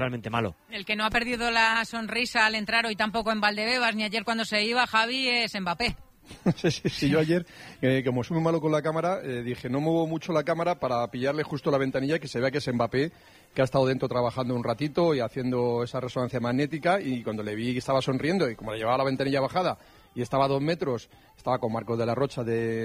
realmente malo. El que no ha perdido la sonrisa al entrar hoy tampoco en Valdebebas ni ayer cuando se iba, Javi, es Mbappé. Sí, yo ayer, como soy muy malo con la cámara, dije, no muevo mucho la cámara para pillarle justo la ventanilla que se vea que es Mbappé, que ha estado dentro trabajando un ratito y haciendo esa resonancia magnética, y cuando le vi que estaba sonriendo y como le llevaba la ventanilla bajada y estaba a 2 metros, estaba con Marcos de la Rocha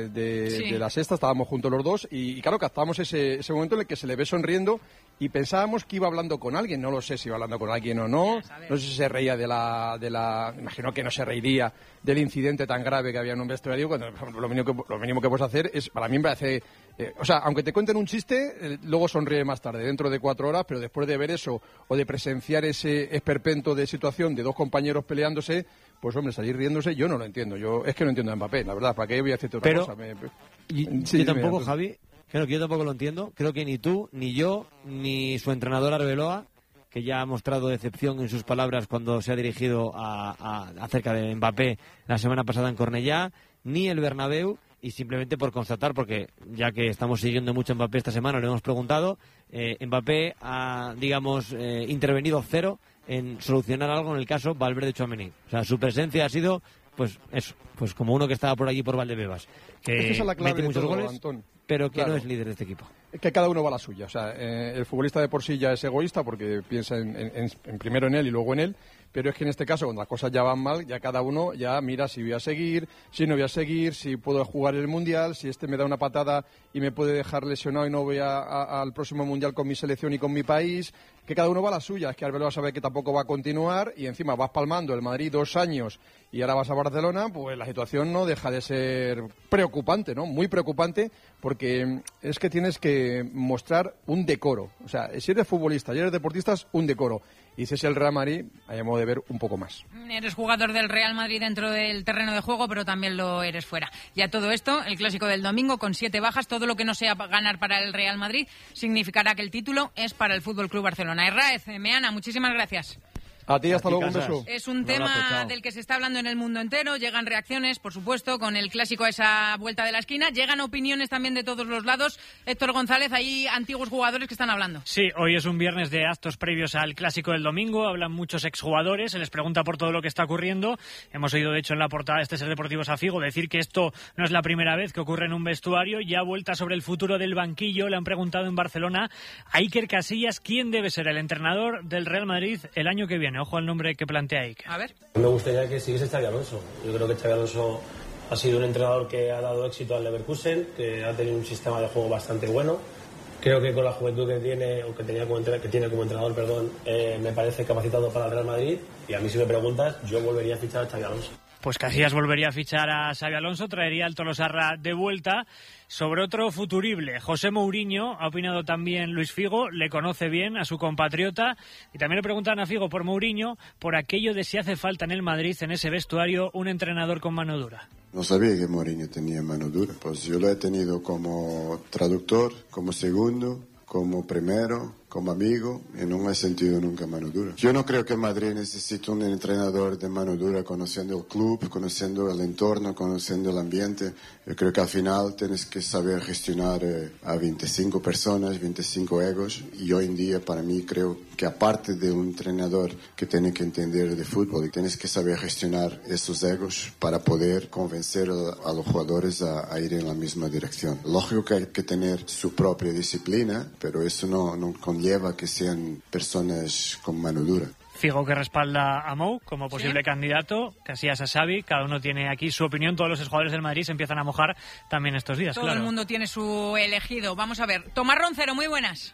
de la Sexta, estábamos juntos los dos y claro, captábamos ese momento en el que se le ve sonriendo y pensábamos que iba hablando con alguien, no lo sé si iba hablando con alguien o no sé si se reía de la imagino que no se reiría del incidente tan grave que había en un vestuario, cuando lo mínimo que puedes hacer es, para mí me parece, o sea, aunque te cuenten un chiste, luego sonríe más tarde, dentro de 4 horas, pero después de ver eso o de presenciar ese esperpento de situación de 2 compañeros peleándose, pues hombre, salir riéndose, yo no lo entiendo. Yo es que no entiendo a Mbappé, la verdad. ¿Para qué voy a decirte otra cosa? Yo tampoco, Javi, creo que yo tampoco lo entiendo. Creo que ni tú, ni yo, ni su entrenador Arbeloa, que ya ha mostrado decepción en sus palabras cuando se ha dirigido acerca de Mbappé la semana pasada en Cornellá, ni el Bernabéu, y simplemente por constatar, porque ya que estamos siguiendo mucho a Mbappé esta semana, lo hemos preguntado, Mbappé ha, intervenido 0 en solucionar algo en el caso Valverde-Tchouaméni. O sea, su presencia ha sido, pues eso, pues como uno que estaba por allí por Valdebebas, que esa es la clave mete muchos de todo, goles, Antón. pero que Claro. no es líder de este equipo. Es que cada uno va a la suya. O sea, el futbolista de por sí ya es egoísta porque piensa en primero en él y luego en él. Pero es que en este caso, cuando las cosas ya van mal, ya cada uno ya mira si voy a seguir, si no voy a seguir, si puedo jugar el Mundial, si este me da una patada y me puede dejar lesionado y no voy al próximo Mundial con mi selección y con mi país. Que cada uno va a la suya. Es que Arbeloa sabe que tampoco va a continuar y encima vas palmando el Madrid 2 años y ahora vas a Barcelona, pues la situación no deja de ser preocupante, ¿no? Muy preocupante, porque es que tienes que mostrar un decoro. O sea, si eres futbolista y eres deportista, es un decoro. Y si es el Real Madrid, hay modo de ver un poco más. Eres jugador del Real Madrid dentro del terreno de juego, pero también lo eres fuera. Y a todo esto, el clásico del domingo con 7 bajas, todo lo que no sea ganar para el Real Madrid significará que el título es para el Fútbol Club Barcelona. Herráez, Meana, muchísimas gracias. A ti, hasta luego, un beso. Es un tema del que se está hablando en el mundo entero. Llegan reacciones, por supuesto, con el clásico a esa vuelta de la esquina. Llegan opiniones también de todos los lados. Héctor González, hay antiguos jugadores que están hablando. Sí, hoy es un viernes de actos previos al clásico del domingo. Hablan muchos exjugadores, se les pregunta por todo lo que está ocurriendo. Hemos oído, de hecho, en la portada de este Ser Deportivo Safigo decir que esto no es la primera vez que ocurre en un vestuario. Ya vuelta sobre el futuro del banquillo, le han preguntado en Barcelona a Iker Casillas quién debe ser el entrenador del Real Madrid el año que viene. Ojo al nombre que plantea Iker. A ver. Me gustaría que siguiese Xabi Alonso. Yo creo que Xabi Alonso ha sido un entrenador que ha dado éxito al Leverkusen, que ha tenido un sistema de juego bastante bueno. Creo que con la juventud que tiene, o que tiene como entrenador, me parece capacitado para el Real Madrid. Y a mí, si me preguntas, yo volvería a fichar a Xabi Alonso. Pues Casillas volvería a fichar a Xabi Alonso, traería al Tolosarra de vuelta. Sobre otro futurible, José Mourinho, ha opinado también Luis Figo, le conoce bien a su compatriota, y también le preguntan a Figo por Mourinho, por aquello de si hace falta en el Madrid, en ese vestuario, un entrenador con mano dura. No sabía que Mourinho tenía mano dura, pues yo lo he tenido como traductor, como segundo, como primero, como amigo, y no he sentido nunca mano dura. Yo no creo que el Madrid necesite un entrenador de mano dura, conociendo el club, conociendo el entorno, conociendo el ambiente. Yo creo que al final tienes que saber gestionar a 25 personas, 25 egos, y hoy en día para mí creo que aparte de un entrenador que tiene que entender de fútbol, tienes que saber gestionar esos egos para poder convencer a los jugadores a ir en la misma dirección. Lógico que hay que tener su propia disciplina, pero eso no conlleva que sean personas con mano dura. Figo que respalda a Mou como posible candidato, Casillas a Xavi, cada uno tiene aquí su opinión, todos los exjugadores del Madrid se empiezan a mojar también estos días. Todo el mundo tiene su elegido. Vamos a ver, Tomás Roncero, muy buenas.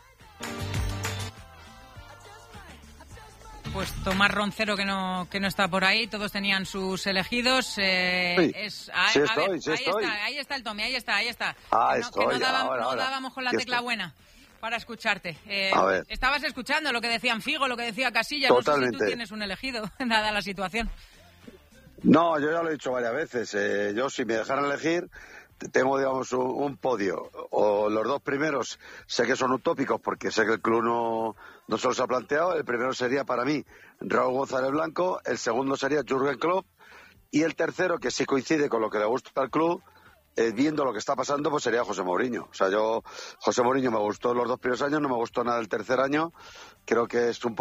Pues Tomás Roncero que no está por ahí, todos tenían sus elegidos. Ahí está el Tommy, ahí está. No dábamos con la tecla buena para escucharte. Estabas escuchando lo que decían Figo, lo que decía Casillas. Totalmente. No sé si tú tienes un elegido, dada la situación. No, yo ya lo he dicho varias veces. Yo, si me dejaran elegir, tengo, digamos, un podio. O los 2 primeros sé que son utópicos porque sé que el club no se los ha planteado. El primero sería para mí Raúl González Blanco, el segundo sería Jürgen Klopp y el tercero, que sí coincide con lo que le gusta al club, viendo lo que está pasando, pues sería José Mourinho. O sea, José Mourinho me gustó los 2 primeros años, no me gustó nada el tercer año. Creo que es un